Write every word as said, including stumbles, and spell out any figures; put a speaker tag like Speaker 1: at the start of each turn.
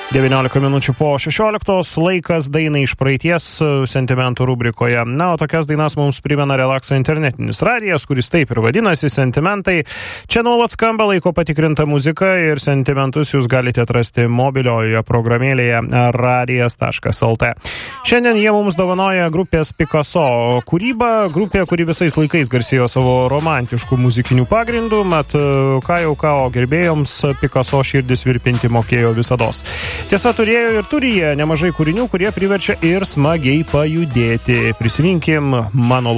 Speaker 1: devyniolika minučių po šešioliktos, laikas dainai iš praeities sentimentų rubrikoje. Na, o tokias dainas mums primena Relakso internetinis radijas, kuris taip ir vadinasi Sentimentai. Čia nuolat skamba laiko patikrinta muzika ir sentimentus jūs galite atrasti mobilioje programėlėje radijas taškas lt. Šiandien jie mums dovanoja grupės Picasso kūrybą, grupė, kuri visais laikais garsėjo savo romantiškų muzikinių pagrindų, mat ką jau ką, o gerbėjoms Picasso širdis virpinti mokėjo visados. Tiesa, turėjo ir turi jie nemažai kūrinių, kurie priverčia ir smagiai pajudėti. Prisiminkim Mano